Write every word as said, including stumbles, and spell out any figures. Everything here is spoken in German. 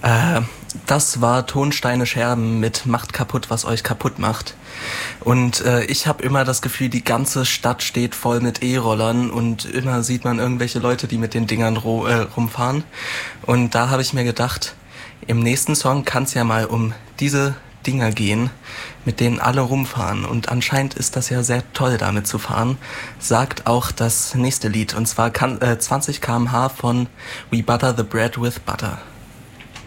Äh, das war Tonsteine Scherben mit Macht kaputt, was euch kaputt macht. Und äh, ich habe immer das Gefühl, die ganze Stadt steht voll mit E-Rollern und immer sieht man irgendwelche Leute, die mit den Dingern ro- äh, rumfahren. Und da habe ich mir gedacht, im nächsten Song kann es ja mal um diese Dinger gehen, mit denen alle rumfahren. Und anscheinend ist das ja sehr toll, damit zu fahren, sagt auch das nächste Lied. Und zwar kann, äh, zwanzig Kilometer pro Stunde von We Butter the Bread with Butter.